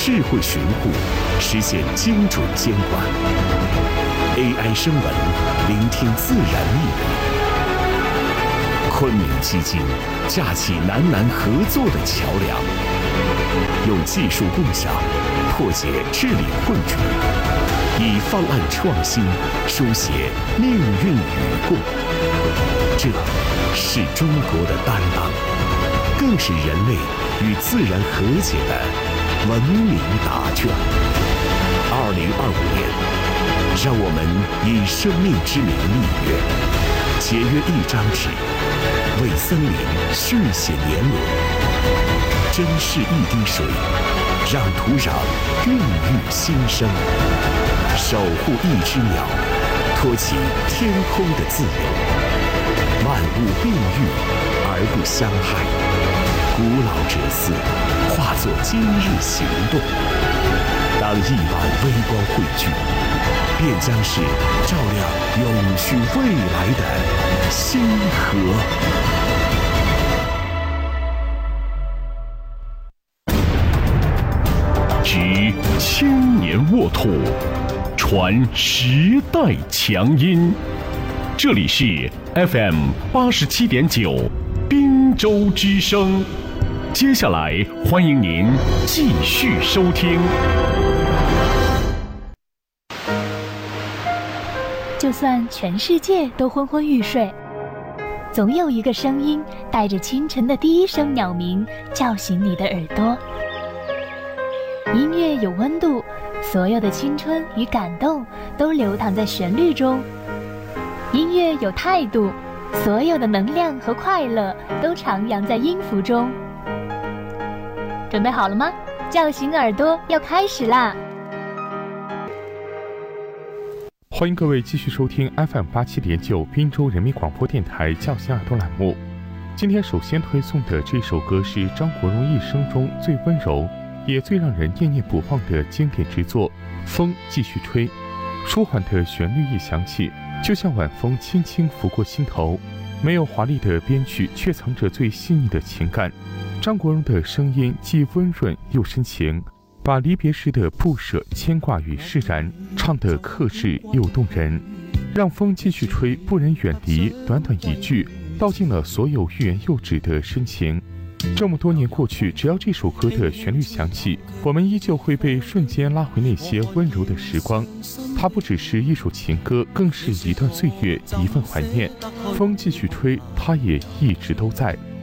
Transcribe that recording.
智慧巡护，实现精准监管。AI 声纹，聆听自然密语。昆明基金架起南南合作的桥梁，用技术共享破解治理困局，以方案创新书写命运与共。这是中国的担当，更是人类与自然和解的文明答卷。2025年，让我们以生命之名立约，节约一张纸，为森林续写年轮，珍视一滴水，让土壤孕育新生，守护一只鸟，托起天空的自由。万物并育而不相害，古老哲思化作今日行动。当亿万微光汇聚，便将是照亮永续未来的星河。执千年沃土，传时代强音。这里是 FM 87.9滨州之声。接下来欢迎您继续收听。 就算全世界都昏昏欲睡，总有一个声音带着清晨的第一声鸟鸣叫醒你的耳朵。音乐有温度，所有的青春与感动都流淌在旋律中。音乐有态度，所有的能量和快乐都徜徉在音符中。准备好了吗？叫醒耳朵要开始啦！ 欢迎各位继续收听 FM 87.9滨州人民广播电台叫醒耳朵栏目。今天首先推送的这首歌是张国荣一生中最温柔也最让人念念不忘的经典之作《风继续吹》。舒缓的旋律一响起，就像晚风轻轻拂过心头，没有华丽的编曲，却藏着最细腻的情感。张国荣的声音既温润又深情，把离别时的不舍、牵挂与释然唱得克制又动人。让风继续吹，不忍远离，短短一句，道尽了所有欲言又止的深情。这么多年过去，只要这首歌的旋律响起，我们依旧会被瞬间拉回那些温柔的时光。它不只是一首情歌，更是一段岁月，一份怀念。风继续吹，它也一直都在。